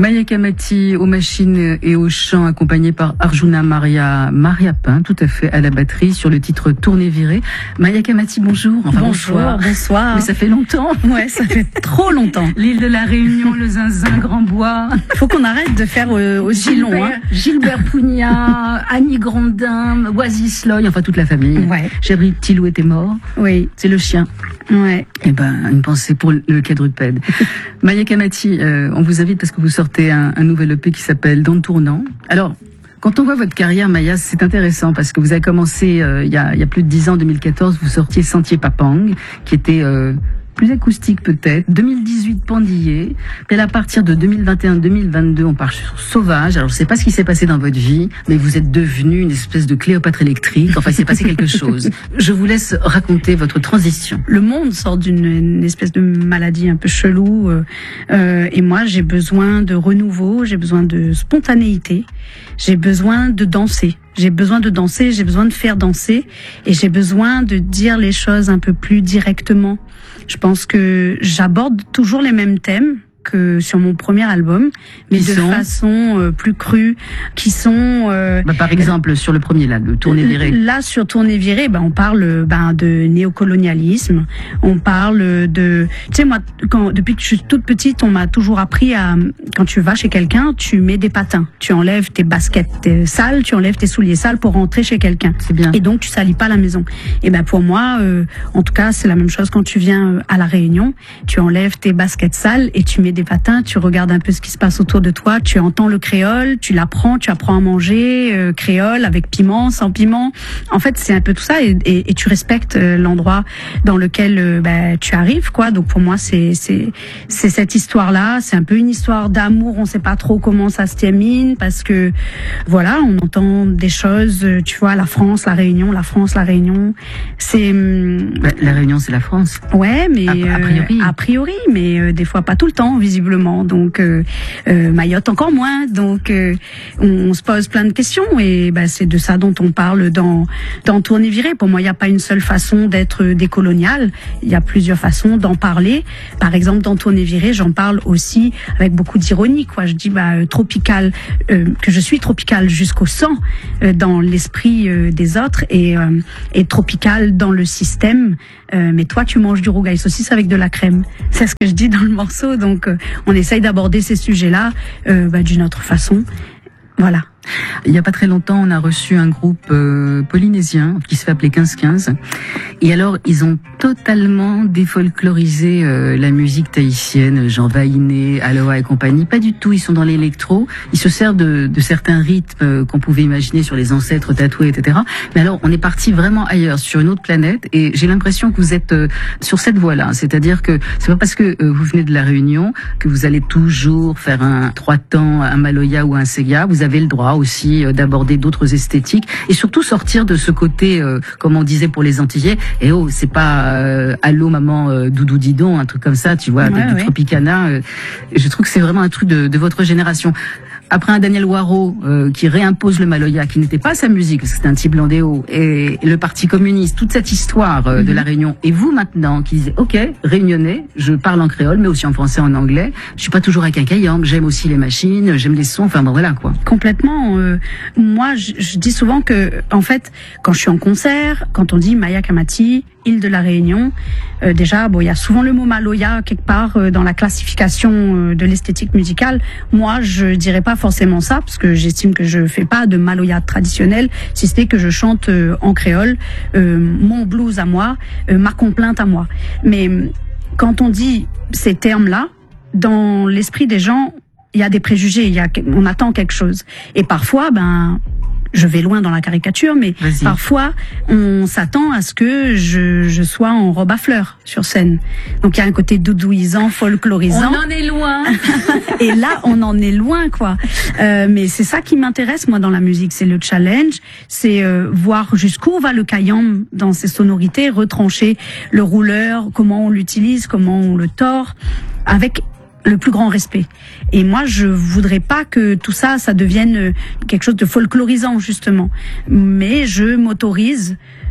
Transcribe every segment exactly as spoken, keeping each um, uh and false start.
Maya Kamati aux machines et au chant, accompagnée par Arjuna Maria Mariapin, tout à fait, à la batterie, sur le titre Tourner viré. Maya Kamati, bonjour. Enfin, bonjour, bonsoir. bonsoir. Mais ça fait longtemps. Ouais, ça fait trop longtemps. L'île de la Réunion, le Zinzin, Grand-Bois. Faut qu'on arrête de faire euh, aussi Gilbert, long, hein. Gilbert Pugnat, Annie Grandin, Oasis Loy, enfin toute la famille. Ouais. Chabri Tilou était mort. Oui. C'est le chien. Ouais. Eh ben, une pensée pour le quadrupède. Maya Kamati, euh, on vous invite parce que vous sortez un, un nouvel E P qui s'appelle Dans le tournant. Alors, quand on voit votre carrière, Maya, c'est intéressant parce que vous avez commencé euh, il, y a, il y a plus de dix ans, deux mille quatorze, vous sortiez Sentier Papang, qui était euh, plus acoustique peut-être. deux mille dix-huit, Pandillé. Puis à partir de deux mille vingt et un deux mille vingt-deux, on part sur Sauvage. Alors je sais pas ce qui s'est passé dans votre vie, mais vous êtes devenu une espèce de Cléopâtre électrique. Enfin, il s'est passé quelque chose. Je vous laisse raconter votre transition. Le monde sort d'une une espèce de maladie un peu chelou, euh, euh, et moi j'ai besoin de renouveau, j'ai besoin de spontanéité, j'ai besoin de danser. J'ai besoin de danser, j'ai besoin de faire danser, et j'ai besoin de dire les choses un peu plus directement. Je pense que j'aborde toujours les mêmes thèmes que sur mon premier album, mais qui de sont façon euh, plus crue, qui sont... Euh, bah, par exemple, sur le premier, là, le Tourner viré. Là, sur Tourner viré, bah, on parle bah, de néocolonialisme, on parle de... Tu sais, moi, quand, depuis que je suis toute petite, on m'a toujours appris à... Quand tu vas chez quelqu'un, tu mets des patins, tu enlèves tes baskets tes sales, tu enlèves tes souliers sales pour rentrer chez quelqu'un. C'est bien. Et donc, tu salis pas la maison. Et ben pour moi, euh, en tout cas, c'est la même chose quand tu viens à La Réunion, tu enlèves tes baskets sales et tu mets des patins, tu regardes un peu ce qui se passe autour de toi, tu entends le créole, tu l'apprends, tu apprends à manger euh, créole avec piment, sans piment. En fait, c'est un peu tout ça, et, et, et tu respectes euh, l'endroit dans lequel euh, bah, tu arrives, quoi. Donc pour moi, c'est c'est c'est cette histoire-là, c'est un peu une histoire d'amour. On sait pas trop comment ça se termine parce que voilà, on entend des choses. Tu vois, la France, la Réunion, la France, la Réunion. C'est bah, la Réunion, c'est la France. Ouais, mais a, a priori, euh, a priori, mais euh, des fois pas tout le temps. Visiblement, donc euh, euh, Mayotte encore moins. Donc euh, on, on se pose plein de questions, et bah, c'est de ça dont on parle dans dans Tourner viré. Pour moi, il n'y a pas une seule façon d'être décolonial. Il y a plusieurs façons d'en parler. Par exemple, dans Tourner viré, j'en parle aussi avec beaucoup d'ironie, quoi. Je dis bah euh, tropical, euh, que je suis tropical jusqu'au sang euh, dans l'esprit euh, des autres, et euh, et tropical dans le système. Euh, mais toi, tu manges du rougail saucisse avec de la crème. C'est ce que je dis dans le morceau. Donc, euh, on essaye d'aborder ces sujets-là euh, bah, d'une autre façon. Voilà. Il n'y a pas très longtemps, on a reçu un groupe euh, polynésien qui se fait appeler quinze quinze. Et alors, ils ont totalement défolklorisé euh, la musique tahitienne, Jean Vainé, Aloha et compagnie. Pas du tout, ils sont dans l'électro. Ils se servent de, de certains rythmes euh, qu'on pouvait imaginer sur les ancêtres tatoués, et cetera. Mais alors, on est parti vraiment ailleurs, sur une autre planète. Et j'ai l'impression que vous êtes euh, sur cette voie-là. C'est-à-dire que c'est pas parce que euh, vous venez de La Réunion que vous allez toujours faire un trois temps, un Maloya ou un Sega. Vous avez le droit aussi euh, d'aborder d'autres esthétiques et surtout sortir de ce côté, euh, comme on disait pour les Antillais, et oh, c'est pas euh, allô maman euh, doudou didon, un truc comme ça, tu vois, avec ouais, du ouais. Tropicana. Euh, je trouve que c'est vraiment un truc de, de votre génération. Après un Daniel Waro euh, qui réimpose le Maloya, qui n'était pas sa musique, parce que c'était un type blandéo, et le Parti communiste, toute cette histoire euh, mm-hmm. de la Réunion, et vous maintenant qui disiez, ok, réunionnais, je parle en créole, mais aussi en français, en anglais, je suis pas toujours avec un kayam, j'aime aussi les machines, j'aime les sons, enfin bon voilà quoi. Complètement. Euh, moi, je, je dis souvent que, en fait, quand je suis en concert, quand on dit Maya Kamati, île de la Réunion, euh, déjà, bon, il y a souvent le mot Maloya quelque part euh, dans la classification euh, de l'esthétique musicale. Moi, je dirais pas forcément ça, parce que j'estime que je fais pas de Maloya traditionnel, si c'était que je chante euh, en créole, euh, mon blues à moi, euh, ma complainte à moi. Mais quand on dit ces termes-là, dans l'esprit des gens, il y a des préjugés, il y a, on attend quelque chose. Et parfois, ben, je vais loin dans la caricature, mais Vas-y. Parfois, on s'attend à ce que je, je sois en robe à fleurs sur scène. Donc, il y a un côté doudouisant, folklorisant. On en est loin. Et là, on en est loin, quoi. Euh, mais c'est ça qui m'intéresse, moi, dans la musique. C'est le challenge. C'est euh, voir jusqu'où va le kayam dans ses sonorités, retrancher le rouleur, comment on l'utilise, comment on le tord, avec le plus grand respect. Et moi, je voudrais pas que tout ça, ça devienne quelque chose de folklorisant, justement. Mais je m'autorise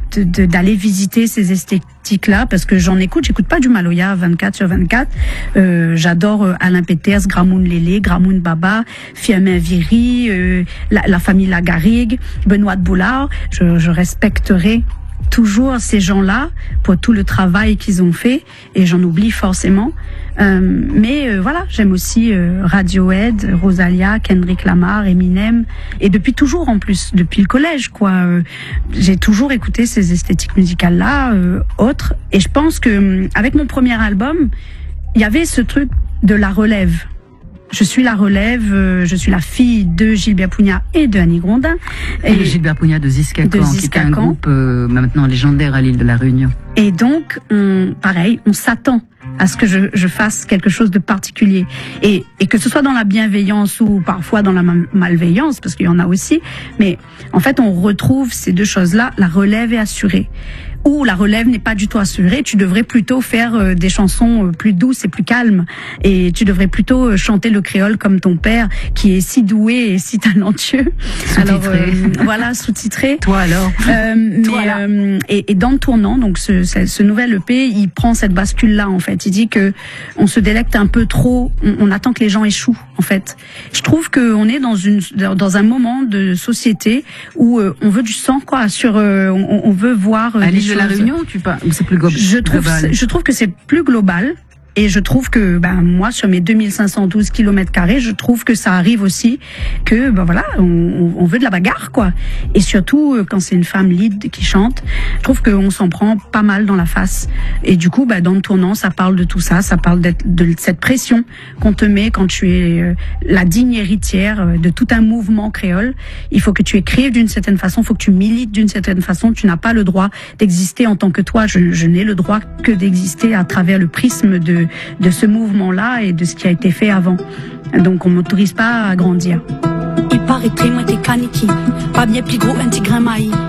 de, de, d'aller visiter ces esthétiques-là, parce que j'en écoute, j'écoute pas du Maloya vingt-quatre sur vingt-quatre. Euh, j'adore euh, Alain Peters, Gramoun Lélé, Gramoun Baba, Fiamé Viri, euh, la, la famille Lagarrigue, Benoît de Boulard. Je, je respecterai toujours ces gens-là pour tout le travail qu'ils ont fait, et j'en oublie forcément. Euh, mais euh, voilà, j'aime aussi euh, Radiohead, Rosalia, Kendrick Lamar, Eminem, et depuis toujours en plus, depuis le collège quoi. Euh, j'ai toujours écouté ces esthétiques musicales-là, euh, autres, et je pense que avec mon premier album, il y avait ce truc de la relève. Je suis la relève, euh, je suis la fille de Gilbert Pugnat et de Annie Grondin. Et, et Gilbert Pugnat de Ziska Khan, qui est un groupe euh, maintenant légendaire à l'île de la Réunion. Et donc, on, pareil, on s'attend à ce que je, je fasse quelque chose de particulier. Et, et que ce soit dans la bienveillance ou parfois dans la malveillance, parce qu'il y en a aussi. Mais en fait, on retrouve ces deux choses-là. La relève est assurée. Ou la relève n'est pas du tout assurée, tu devrais plutôt faire euh, des chansons euh, plus douces et plus calmes, et tu devrais plutôt euh, chanter le créole comme ton père, qui est si doué et si talentueux. Alors euh, voilà, sous-titré. Toi alors. Euh, Toi mais, là. Euh, et, et dans le tournant, donc ce, ce, ce nouvel E P, il prend cette bascule-là en fait. Il dit que on se délecte un peu trop, on, on attend que les gens échouent en fait. Je trouve que on est dans une dans un moment de société où euh, on veut du sang quoi, sur euh, on, on veut voir. Euh, de la Réunion, tu parles, ou c'est plus global? Je trouve, je trouve que c'est plus global. Et je trouve que, ben, moi, sur mes deux mille cinq cent douze kilomètres carrés, je trouve que ça arrive aussi que, ben voilà, on, on veut de la bagarre, quoi. Et surtout, quand c'est une femme lead qui chante, je trouve qu'on s'en prend pas mal dans la face. Et du coup, ben, dans le tournant, ça parle de tout ça, ça parle de cette pression qu'on te met quand tu es la digne héritière de tout un mouvement créole. Il faut que tu écrives d'une certaine façon, il faut que tu milites d'une certaine façon. Tu n'as pas le droit d'exister en tant que toi. Je, je n'ai le droit que d'exister à travers le prisme de de ce mouvement-là et de ce qui a été fait avant. Donc on m'autorise pas à grandir. Il paraît très moi t'es caniki, pas bien plus gros un tigre maï.